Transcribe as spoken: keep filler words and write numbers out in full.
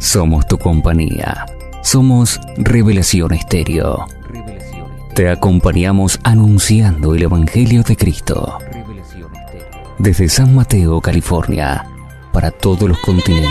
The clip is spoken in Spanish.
Somos tu compañía. Somos Revelación Estéreo. Te acompañamos anunciando el Evangelio de Cristo. Desde San Mateo, California, para todos los continentes.